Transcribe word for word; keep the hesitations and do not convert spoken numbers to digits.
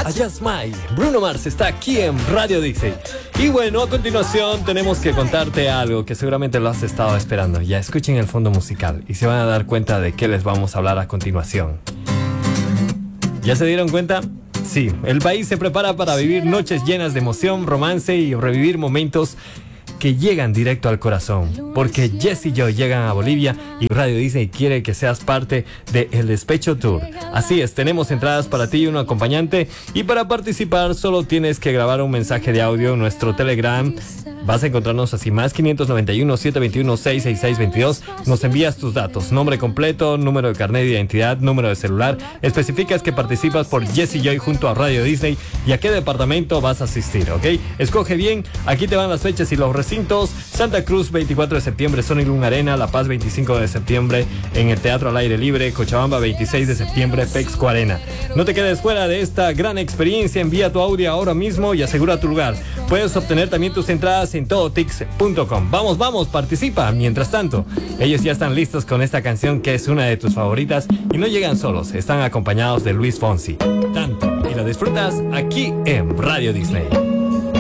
Just Mine. Bruno Mars está aquí en Radio Disney. Y bueno, a continuación tenemos que contarte algo que seguramente lo has estado esperando. Ya escuchen el fondo musical y se van a dar cuenta de qué les vamos a hablar a continuación. ¿Ya se dieron cuenta? Sí, el país se prepara para vivir noches llenas de emoción, romance y revivir momentos que llegan directo al corazón, porque Jess y yo llegan a Bolivia y Radio Disney quiere que seas parte de El Despecho Tour. Así es, tenemos entradas para ti y un acompañante, y para participar solo tienes que grabar un mensaje de audio en nuestro Telegram. Vas a encontrarnos así, más quinientos noventa y uno, setecientos veintiuno, seiscientos sesenta y seis veintidós. Nos envías tus datos, nombre completo, número de carnet de identidad, número de celular. Especificas que participas por Jess y Joy junto a Radio Disney y a qué departamento vas a asistir, ¿ok? Escoge bien, aquí te van las fechas y los recintos. Santa Cruz, veinticuatro de septiembre, Sony Luna Arena. La Paz, veinticinco de septiembre, en el Teatro al Aire Libre. Cochabamba, veintiséis de septiembre, Pexco Arena. No te quedes fuera de esta gran experiencia. Envía tu audio ahora mismo y asegura tu lugar. Puedes obtener también tus entradas en todotix punto com. Vamos, vamos, participa. Mientras tanto, ellos ya están listos con esta canción que es una de tus favoritas y no llegan solos, están acompañados de Luis Fonsi. Tanto y la disfrutas aquí en Radio Disney.